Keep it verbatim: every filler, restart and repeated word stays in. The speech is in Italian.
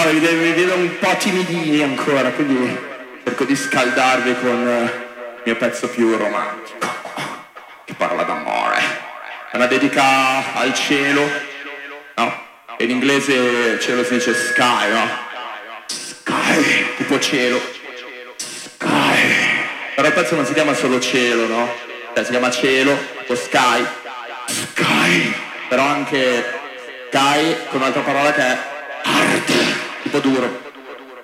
mi vedo, mi vedo un po' timidini ancora, quindi cerco di scaldarvi con il mio pezzo più romantico, che parla d'amore. È una dedica al cielo, no? In inglese cielo si dice sky, no? Sky, tipo cielo. Sky. Però il pezzo non si chiama solo cielo, no? Cioè si chiama cielo o sky. Sky. Però anche sky con un'altra parola che è hard, tipo duro.